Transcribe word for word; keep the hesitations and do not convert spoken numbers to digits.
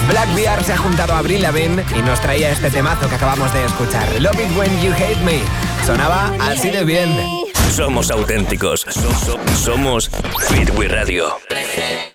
Black Bear se ha juntado a Avril Lavigne y nos traía este temazo que acabamos de escuchar. Love It When You Hate Me. Sonaba así de bien. Somos auténticos. Somos Hit We Radio.